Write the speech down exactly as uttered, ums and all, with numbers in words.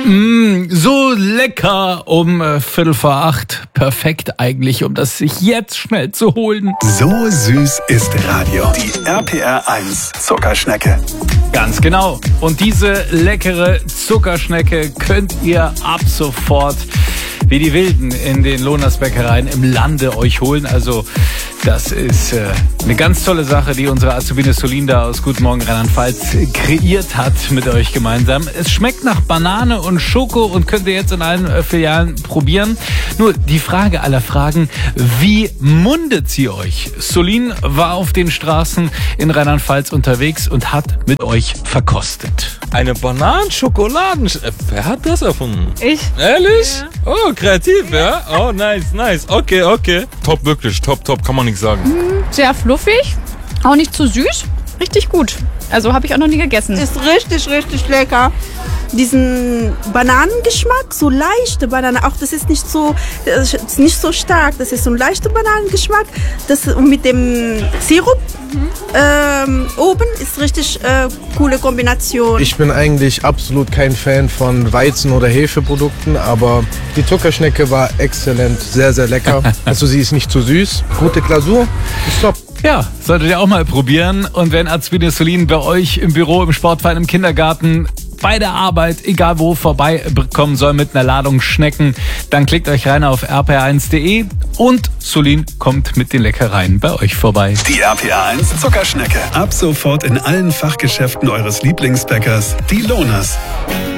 Mm, so lecker um äh, Viertel vor acht. Perfekt eigentlich, um das sich jetzt schnell zu holen. So süß ist Radio. Die R P R eins Zuckerschnecke. Ganz genau. Und diese leckere Zuckerschnecke könnt ihr ab sofort wie die Wilden in den Lohners Bäckereien im Lande euch holen. Also das ist äh, eine ganz tolle Sache, die unsere Azubine Solinda aus Guten Morgen Rheinland-Pfalz kreiert hat mit euch gemeinsam. Es schmeckt nach Banane und Schoko und könnt ihr jetzt in allen äh, Filialen probieren. Nur die Frage aller Fragen, wie mundet sie euch? Solin war auf den Straßen in Rheinland-Pfalz unterwegs und hat mit euch verkostet. Eine Bananenschokoladen... Wer hat das erfunden? Ich. Ehrlich? Ja. Oh, kreativ, ja? Oh, nice, nice. Okay, okay. Top, wirklich. Top, top. Kann man nichts sagen. Sehr fluffig, auch nicht zu süß. Richtig gut. Also habe ich auch noch nie gegessen. Ist richtig, richtig lecker. Diesen Bananengeschmack, so leichte Banane, auch das ist nicht so, das ist nicht so stark, das ist so ein leichter Bananengeschmack. Das mit dem Sirup mhm. ähm, oben ist richtig äh, coole Kombination. Ich bin eigentlich absolut kein Fan von Weizen- oder Hefeprodukten, aber die Zuckerschnecke war exzellent, sehr, sehr lecker. Also sie ist nicht zu süß, gute Glasur, ist top. Ja, solltet ihr auch mal probieren. Und wenn Azubine Solin bei euch im Büro, im Sportverein, im Kindergarten, bei der Arbeit, egal wo, vorbeikommen soll mit einer Ladung Schnecken, dann klickt euch rein auf r p r eins punkt d e und Solin kommt mit den Leckereien bei euch vorbei. Die R P R eins Zuckerschnecke. Ab sofort in allen Fachgeschäften eures Lieblingsbäckers, die Lohners.